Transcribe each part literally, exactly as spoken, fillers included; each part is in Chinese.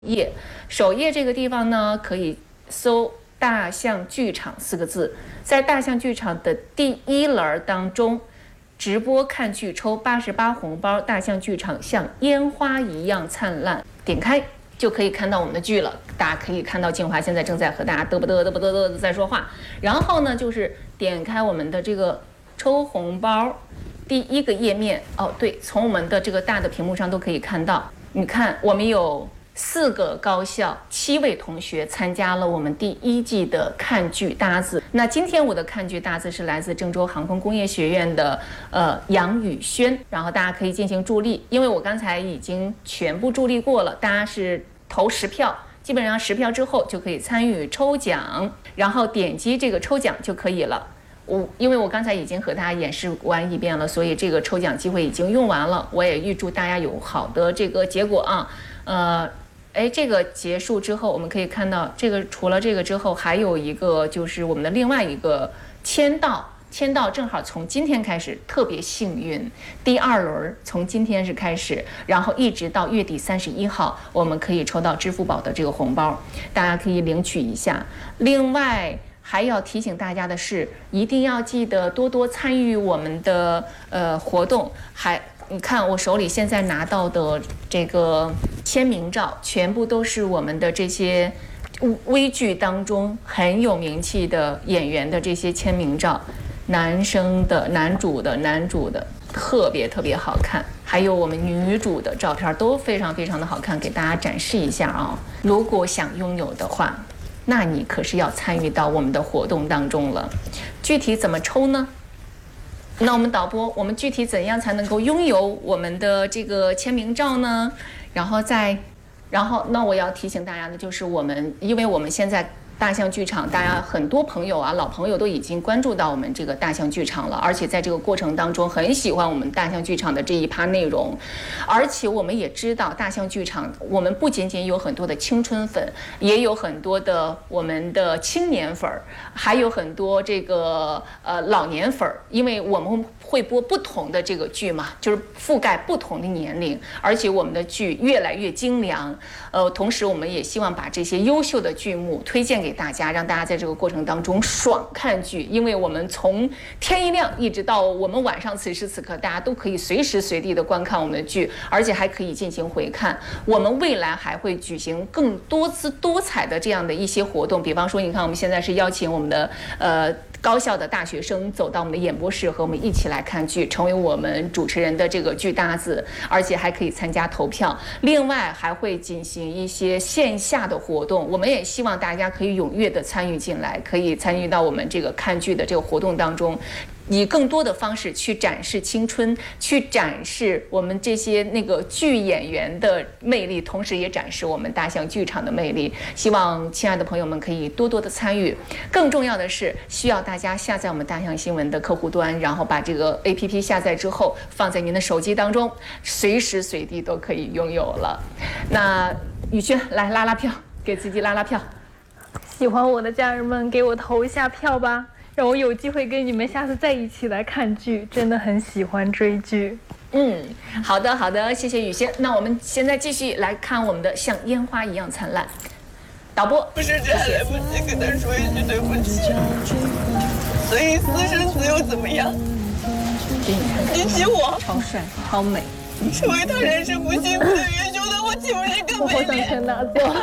页，首页这个地方呢，可以搜“大象剧场”四个字，在大象剧场的第一栏当中，直播看剧抽八十八红包，大象剧场像烟花一样灿烂，点开就可以看到我们的剧了。大家可以看到静华现在正在和大家嘚啵嘚嘚啵嘚嘚的在说话，然后呢，就是点开我们的这个抽红包第一个页面。哦，对，从我们的这个大的屏幕上都可以看到。你看，我们有四个高校七位同学参加了我们第一季的看剧搭子。那今天我的看剧搭子是来自郑州航空工业学院的呃杨宇轩，然后大家可以进行助力，因为我刚才已经全部助力过了，大家是投十票，基本上十票之后就可以参与抽奖，然后点击这个抽奖就可以了。我因为我刚才已经和大家演示完一遍了，所以这个抽奖机会已经用完了。我也预祝大家有好的这个结果啊，呃。哎，这个结束之后，我们可以看到，这个除了这个之后，还有一个就是我们的另外一个签到，签到正好从今天开始，特别幸运，第二轮从今天是开始，然后一直到月底三十一号，我们可以抽到支付宝的这个红包，大家可以领取一下。另外还要提醒大家的是，一定要记得多多参与我们的呃活动，还。你看我手里现在拿到的这个签名照，全部都是我们的这些微剧当中很有名气的演员的这些签名照，男生的、男主的、男主的，特别特别好看。还有我们女主的照片都非常非常的好看，给大家展示一下啊。如果想拥有的话，那你可是要参与到我们的活动当中了。具体怎么抽呢？那我们导播，我们具体怎样才能够拥有我们的这个签名照呢？然后再，然后那我要提醒大家的就是我们，因为我们现在大象剧场，大家很多朋友啊，老朋友都已经关注到我们这个大象剧场了，而且在这个过程当中很喜欢我们大象剧场的这一趴内容，而且我们也知道大象剧场，我们不仅仅有很多的青春粉，也有很多的我们的青年粉，还有很多这个呃老年粉，因为我们会播不同的这个剧嘛，就是覆盖不同的年龄，而且我们的剧越来越精良，呃，同时我们也希望把这些优秀的剧目推荐给大家，让大家在这个过程当中爽看剧，因为我们从天一亮一直到我们晚上此时此刻，大家都可以随时随地的观看我们的剧，而且还可以进行回看。我们未来还会举行更多姿多彩的这样的一些活动，比方说，你看我们现在是邀请我们的呃。高校的大学生走到我们的演播室，和我们一起来看剧，成为我们主持人的这个剧搭子，而且还可以参加投票。另外还会进行一些线下的活动，我们也希望大家可以踊跃的参与进来，可以参与到我们这个看剧的这个活动当中。以更多的方式去展示青春，去展示我们这些那个剧演员的魅力，同时也展示我们大象剧场的魅力。希望亲爱的朋友们可以多多的参与。更重要的是，需要大家下载我们大象新闻的客户端，然后把这个 A P P 下载之后放在您的手机当中，随时随地都可以拥有了。那宇轩来拉拉票，给自己拉拉票。 喜欢我的家人们，给我投一下票吧。让我有机会跟你们下次再一起来看剧，真的很喜欢追剧。 嗯，好的好的，谢谢宇轩。那我们现在继续来看我们的像烟花一样灿烂。导播， 不是这还来不及跟他说一句对不起，所以私生子又怎么样？比起我， 超帅超美， 成为他人生不幸福的元凶的我岂不是更没脸？我好想全拿掉。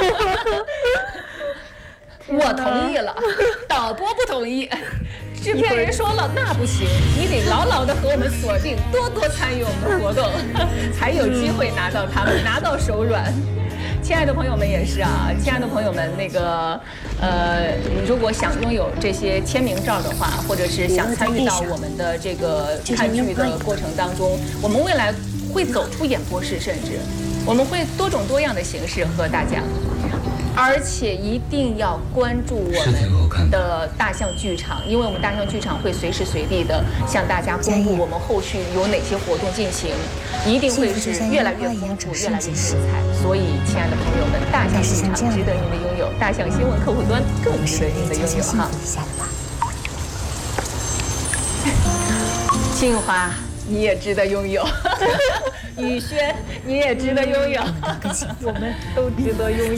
我同意了，导播不同意。制片人说了，那不行，你得牢牢的和我们锁定，多多参与我们的活动，才有机会拿到他们，拿到手软。亲爱的朋友们也是啊，亲爱的朋友们，那个呃，如果想拥有这些签名照的话，或者是想参与到我们的这个看剧的过程当中，我们未来会走出演播室，甚至我们会多种多样的形式和大家。而且一定要关注我们的大象剧场，因为我们大象剧场会随时随地的向大家公布我们后续有哪些活动进行，一定会是越来越丰富、越来越精彩。所以，亲爱的朋友们，大象剧场值得您的拥有，大象新闻客户端更值得您的拥有哈。静华， 你也值得拥有。宇轩，你也值得拥有。 我们都值得拥有。